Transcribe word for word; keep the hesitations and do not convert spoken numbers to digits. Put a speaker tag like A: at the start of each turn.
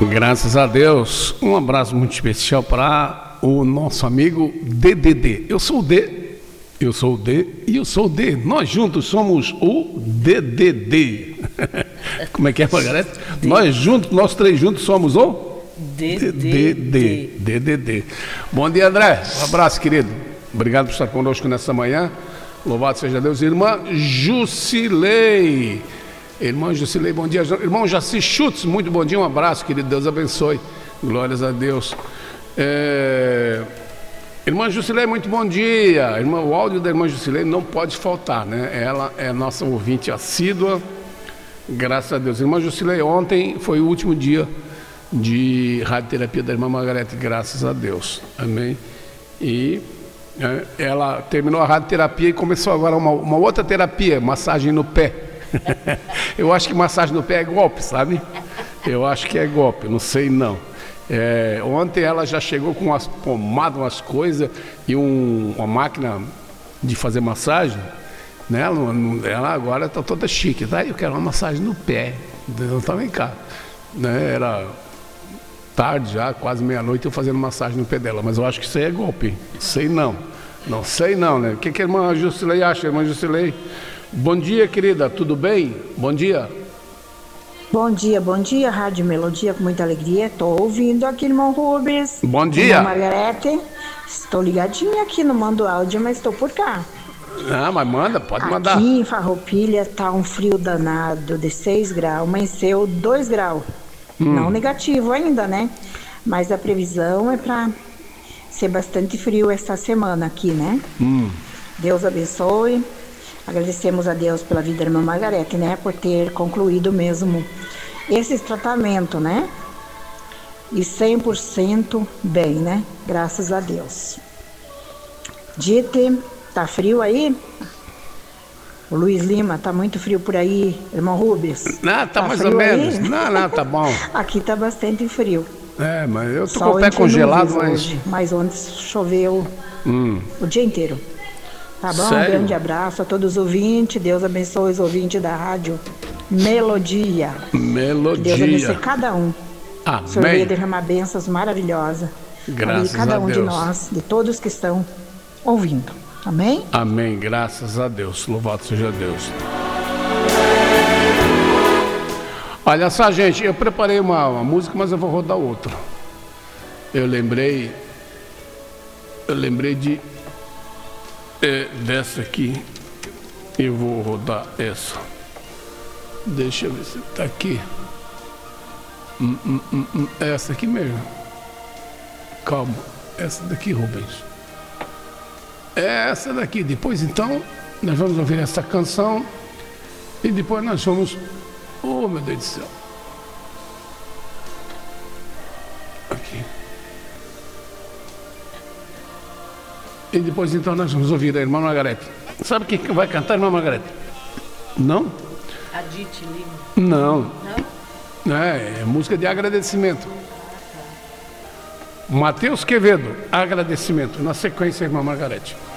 A: Graças a Deus. Um abraço muito especial para o nosso amigo D D D. Eu sou o D, eu sou o D e eu sou o D. Nós juntos somos o D D D. Como é que é, Margarete? Nós juntos, nós três juntos somos o D D D. D D D. Bom dia, André. Um abraço, querido. Obrigado por estar conosco nessa manhã. Louvado seja Deus. Irmã Jusilei. Irmão Jusilei, bom dia. Irmão Jaci Schutz, muito bom dia, um abraço, querido, Deus abençoe. Glórias a Deus. É... Irmã Jusilei, muito bom dia. Irmã, o áudio da irmã Jusilei não pode faltar, né? Ela é nossa ouvinte assídua, graças a Deus. Irmã Jusilei, ontem foi o último dia de radioterapia da irmã Margarete, graças a Deus. Amém. E é, ela terminou a radioterapia e começou agora uma, uma outra terapia, massagem no pé. Eu acho que massagem no pé é golpe, sabe? Eu acho que é golpe, não sei não. É, ontem ela já chegou com umas pomadas, umas coisas e um, uma máquina de fazer massagem, né? Ela, ela agora está toda chique, tá? Eu quero uma massagem no pé. Então vem cá, né? Era tarde já, quase meia-noite, eu fazendo massagem no pé dela, mas eu acho que isso aí é golpe. Sei não, não sei não, né? O que, que a irmã Jusilei acha, irmã Jusilei? Bom dia, querida, tudo bem? Bom dia.
B: Bom dia, bom dia, Rádio Melodia, com muita alegria. Estou ouvindo aqui, irmão Rubens.
A: Bom dia.
B: Irmã Margarete, estou ligadinha aqui, não mando áudio, mas estou por cá.
A: Ah, mas manda, pode
B: aqui
A: mandar.
B: Aqui em Farroupilha está um frio danado, de seis graus, amanheceu dois graus. Hum. Não negativo ainda, né? Mas a previsão é para ser bastante frio essa semana aqui, né? Hum. Deus abençoe. Agradecemos a Deus pela vida da irmã Margarete, né? Por ter concluído mesmo esse tratamento, né? E cem por cento bem, né? Graças a Deus. Dite, tá frio aí? O Luiz Lima, tá muito frio por aí, irmão Rubens?
A: Não, tá, tá mais ou menos. Aí? Não, não, tá bom.
B: Aqui tá bastante frio.
A: É, mas eu tô Só com o pé congelado, mas...
B: Hoje, mas ontem choveu hum. o dia inteiro. Tá bom?
A: Sério?
B: Um grande abraço a todos os ouvintes. Deus abençoe os ouvintes da rádio Melodia.
A: Melodia.
B: Deus abençoe cada um.
A: Amém.
B: O Senhor veio derramar bênçãos maravilhosas.
A: Graças
B: cada um
A: a Deus.
B: de nós, de todos que estão ouvindo. Amém?
A: Amém. Graças a Deus. Louvado seja Deus. Olha só, gente, eu preparei uma, uma música, mas eu vou rodar outra. Eu lembrei... Eu lembrei de... É, dessa aqui, eu vou rodar essa. Deixa eu ver se tá aqui. Hum, hum, hum, hum. É essa aqui mesmo. Calma, essa daqui, Rubens. É essa daqui. Depois, então, nós vamos ouvir essa canção e depois nós vamos. Oh, meu Deus do céu. Aqui. E depois, então, nós vamos ouvir a irmã Margarete. Sabe quem que vai cantar, irmã Margarete? Não?
C: Adite Lima.
A: Não.
C: Não?
A: É, é música de agradecimento. Matheus Quevedo, agradecimento. Na sequência, irmã Margarete.